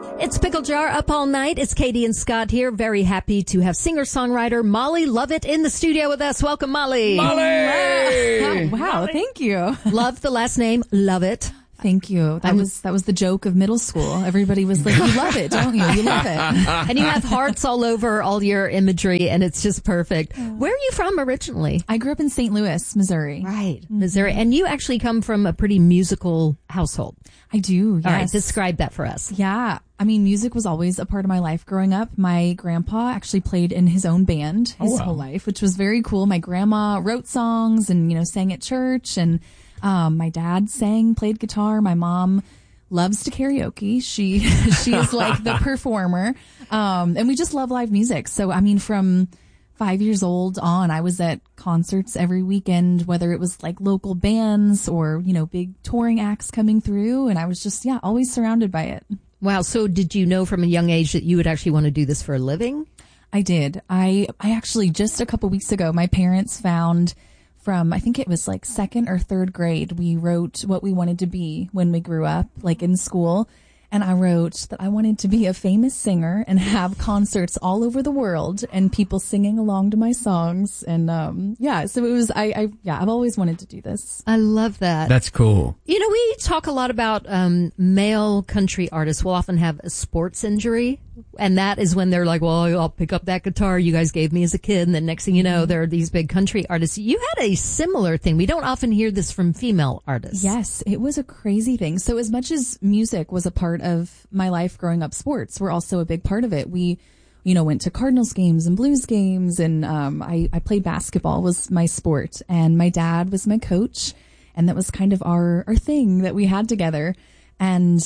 It's Pickle Jar up all night. It's Katie and Scott here. Very happy to have singer-songwriter Molly Lovett in the studio with us. Welcome, Molly. Molly! Wow, thank you. Love the last name. Love it. Thank you. That was the joke of middle school. Everybody was like, you love it, don't you? You love it. And you have hearts all over all your imagery, and it's just perfect. Where are you from originally? I grew up in St. Louis, Missouri. Right, Missouri. And you actually come from a pretty musical household. I do, yes. All right, describe that for us. Yeah. I mean, music was always a part of my life growing up. My grandpa actually played in his own band his whole life, which was very cool. My grandma wrote songs and, sang at church, and my dad played guitar. My mom loves to karaoke. She is like the performer. And we just love live music. So, I mean, from 5 years old on, I was at concerts every weekend, whether it was like local bands or, big touring acts coming through. And I was just, always surrounded by it. Wow. So did you know from a young age that you would actually want to do this for a living? I did. I actually, just a couple weeks ago, my parents found from, I think it was like second or third grade, we wrote what we wanted to be when we grew up, like in school. And I wrote that I wanted to be a famous singer and have concerts all over the world and people singing along to my songs. And, so it was, I've always wanted to do this. I love that. That's cool. We talk a lot about male country artists will often have a sports injury. And that is when they're like, well, I'll pick up that guitar you guys gave me as a kid. And then next thing you know, there are these big country artists. You had a similar thing. We don't often hear this from female artists. Yes, it was a crazy thing. So as much as music was a part of my life growing up, sports were also a big part of it. We, went to Cardinals games and Blues games. And I played basketball was my sport. And my dad was my coach. And that was kind of our thing that we had together. And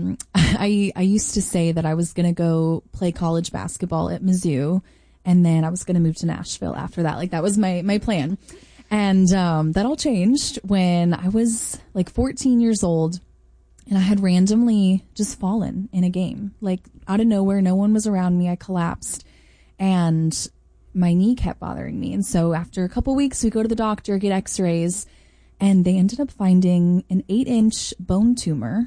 I used to say that I was going to go play college basketball at Mizzou, and then I was going to move to Nashville after that. Like, that was my plan. And that all changed when I was like 14 years old, and I had randomly just fallen in a game. Like, out of nowhere, no one was around me. I collapsed, and my knee kept bothering me. And so after a couple weeks, we go to the doctor, get x-rays, and they ended up finding an 8-inch bone tumor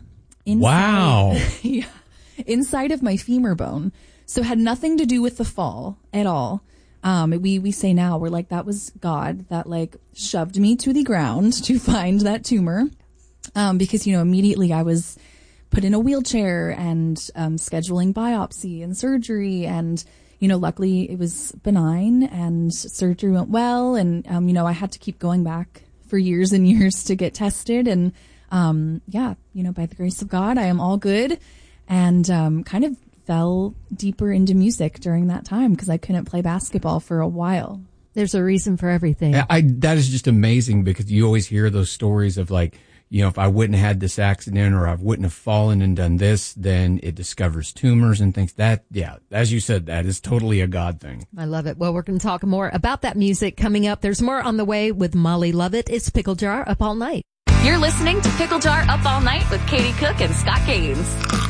inside of my femur bone. So it had nothing to do with the fall at all. We say now, we're like, that was God that like shoved me to the ground to find that tumor. Because, immediately I was put in a wheelchair and scheduling biopsy and surgery. And, luckily it was benign and surgery went well. And, I had to keep going back for years and years to get tested. And, by the grace of God, I am all good, and kind of fell deeper into music during that time because I couldn't play basketball for a while. There's a reason for everything. That is just amazing because you always hear those stories of like, if I wouldn't have had this accident or I wouldn't have fallen and done this, then it discovers tumors and things. As you said, that is totally a God thing. I love it. Well, we're going to talk more about that music coming up. There's more on the way with Molly Lovett. It's Pickle Jar up all night. You're listening to Pickle Jar Up All Night with Katie Cook and Scott Gaines.